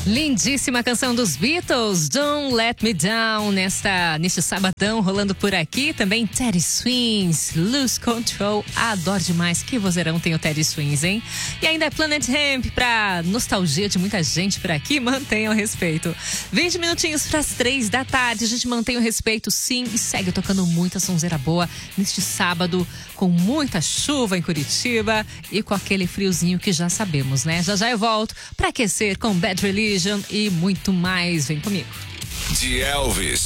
Lindíssima canção dos Beatles, Don't Let Me Down, neste sabadão, rolando por aqui. Também Teddy Swims, Lose Control. Adoro demais, que vozeirão tem o Teddy Swims, hein? E ainda é Planet Hemp, pra nostalgia de muita gente por aqui. Mantenha o respeito. 20 minutinhos pras 3 da tarde, a gente mantém o respeito, sim, e segue tocando muita sonzeira boa neste sábado, com muita chuva em Curitiba e com aquele friozinho que já sabemos, né? Já eu volto pra aquecer com Bad Religion e muito mais. Vem comigo. De Elvis.